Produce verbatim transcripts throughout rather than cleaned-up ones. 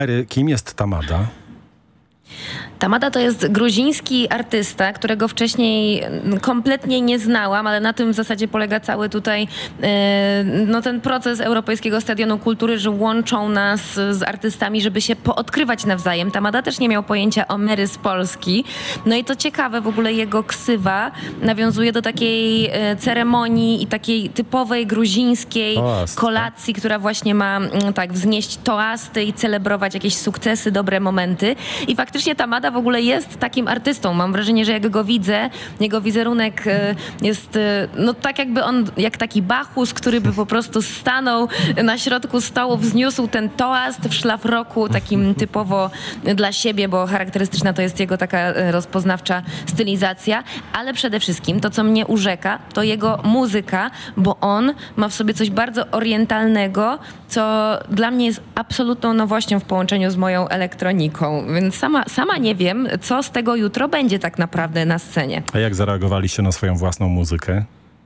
Kim jest Tamada? Tamada to jest gruziński artysta, którego wcześniej kompletnie nie znałam, ale na tym w zasadzie polega cały tutaj e, no, ten proces Europejskiego Stadionu Kultury, że łączą nas z artystami, żeby się poodkrywać nawzajem. Tamada też nie miał pojęcia o Mary z Polski. No i to ciekawe, w ogóle jego ksywa nawiązuje do takiej e, ceremonii i takiej typowej gruzińskiej Toast, kolacji, która właśnie ma m, tak wznieść toasty i celebrować jakieś sukcesy, dobre momenty. I faktycznie Tamada w ogóle jest takim artystą. Mam wrażenie, że jak go widzę, jego wizerunek e, jest e, no tak jakby on, jak taki Bacchus, który by po prostu stanął na środku stołu, wzniósł ten toast w szlafroku, takim typowo dla siebie, bo charakterystyczna to jest jego taka e, rozpoznawcza stylizacja, ale przede wszystkim to, co mnie urzeka, to jego muzyka, bo on ma w sobie coś bardzo orientalnego, co dla mnie jest absolutną nowością w połączeniu z moją elektroniką, więc sama, sama nie wiem, co z tego jutro będzie tak naprawdę na scenie. A jak zareagowaliście na swoją własną muzykę?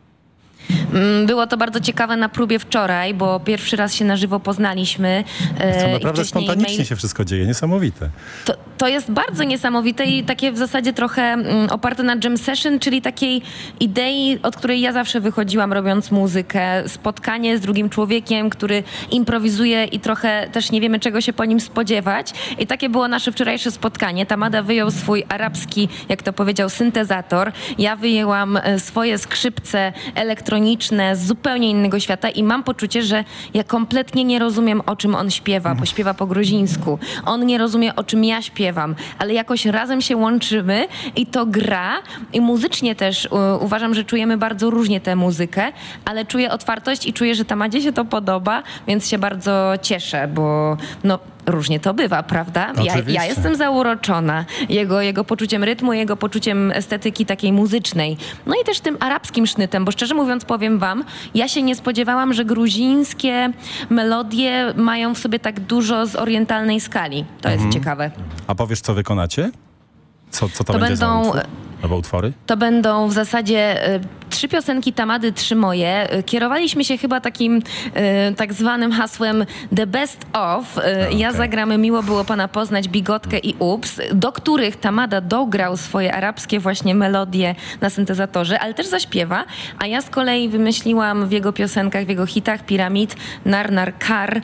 Było to bardzo ciekawe na próbie wczoraj, bo pierwszy raz się na żywo poznaliśmy. To naprawdę spontanicznie mail... się wszystko dzieje, niesamowite. To, to jest bardzo niesamowite i takie w zasadzie trochę mm, oparte na jam session, czyli takiej idei, od której ja zawsze wychodziłam robiąc muzykę. Spotkanie z drugim człowiekiem, który improwizuje i trochę też nie wiemy, czego się po nim spodziewać. I takie było nasze wczorajsze spotkanie. Tamada wyjął swój arabski, jak to powiedział, syntezator. Ja wyjęłam swoje skrzypce elektroniczne z zupełnie innego świata i mam poczucie, że ja kompletnie nie rozumiem, o czym on śpiewa, bo śpiewa po gruzińsku. On nie rozumie, o czym ja śpiewam, ale jakoś razem się łączymy i to gra i muzycznie też u, uważam, że czujemy bardzo różnie tę muzykę, ale czuję otwartość i czuję, że Tamadzie się to podoba, więc się bardzo cieszę, bo no różnie to bywa, prawda? Ja, ja jestem zauroczona jego, jego poczuciem rytmu, jego poczuciem estetyki takiej muzycznej. No i też tym arabskim sznytem, bo szczerze mówiąc powiem wam, ja się nie spodziewałam, że gruzińskie melodie mają w sobie tak dużo z orientalnej skali. To mhm. jest ciekawe. A powiesz, co wykonacie? Co, co to, to będzie będą... za utwór? Albo utwory? To będą w zasadzie y, trzy piosenki Tamady, trzy moje. Y, kierowaliśmy się chyba takim y, tak zwanym hasłem The Best Of. Y, okay. Ja zagram Miło było pana poznać, Bigotkę i Ups, do których Tamada dograł swoje arabskie właśnie melodie na syntezatorze, ale też zaśpiewa, a ja z kolei wymyśliłam w jego piosenkach, w jego hitach Piramid, Nar Nar Kar y,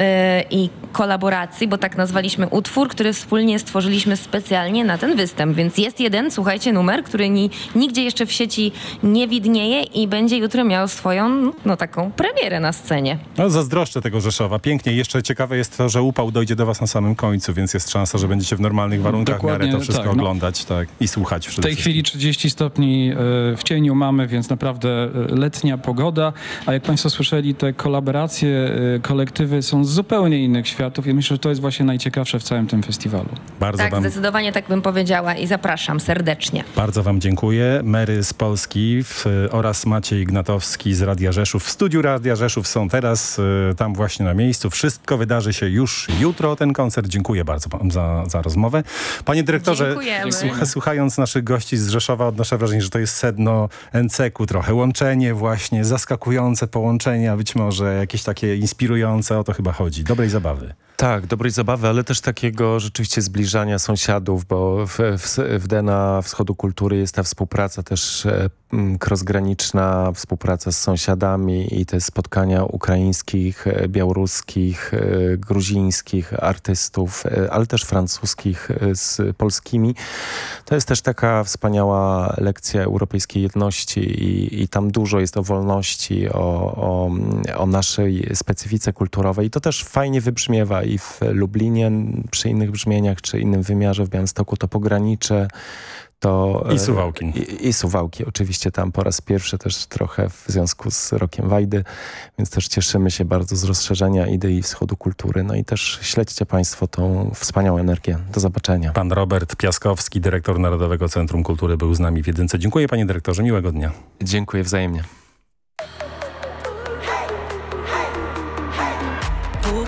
i kolaboracji, bo tak nazwaliśmy utwór, który wspólnie stworzyliśmy specjalnie na ten występ, więc jest jeden, słuchajcie, numer, który ni, nigdzie jeszcze w sieci nie widnieje i będzie jutro miał swoją, no taką premierę na scenie. No zazdroszczę tego Rzeszowa. Pięknie. Jeszcze ciekawe jest to, że upał dojdzie do was na samym końcu, więc jest szansa, że będziecie w normalnych warunkach w miarę to wszystko tak, oglądać no. tak, i słuchać. W tej chwili trzydzieści stopni w cieniu mamy, więc naprawdę letnia pogoda, a jak państwo słyszeli, te kolaboracje, kolektywy są z zupełnie innych światów i myślę, że to jest właśnie najciekawsze w całym tym festiwalu. Bardzo tak, wam... zdecydowanie tak bym powiedziała i zapraszam serdecznie. Bardzo wam dziękuję. Mary z Polski w, oraz Maciej Gnatowski z Radia Rzeszów. W studiu Radia Rzeszów są teraz, y, tam właśnie na miejscu. Wszystko wydarzy się już jutro, ten koncert. Dziękuję bardzo za, za rozmowę. Panie dyrektorze, słucha, słuchając naszych gości z Rzeszowa, odnoszę wrażenie, że to jest sedno en ce ku trochę. Łączenie właśnie, zaskakujące połączenia, być może jakieś takie inspirujące. O to chyba chodzi. Dobrej zabawy. Tak, dobrej zabawy, ale też takiego rzeczywiście zbliżania sąsiadów, bo w, w, w Dena Wschodu Kultury jest ta współpraca też e, crossgraniczna, współpraca z sąsiadami i te spotkania ukraińskich, e, białoruskich, e, gruzińskich artystów, e, ale też francuskich e, z polskimi. To jest też taka wspaniała lekcja europejskiej jedności i, i tam dużo jest o wolności, o, o, o naszej specyfice kulturowej i to też fajnie wybrzmiewa i w Lublinie przy innych brzmieniach, czy innym wymiarze w Białymstoku to pogranicze. To, I Suwałki. I, I Suwałki. Oczywiście tam po raz pierwszy też trochę w związku z Rokiem Wajdy, więc też cieszymy się bardzo z rozszerzenia idei Wschodu Kultury. No i też śledźcie państwo tą wspaniałą energię. Do zobaczenia. Pan Robert Piaskowski, dyrektor Narodowego Centrum Kultury, był z nami w Jedynce. Dziękuję panie dyrektorze, miłego dnia. Dziękuję wzajemnie.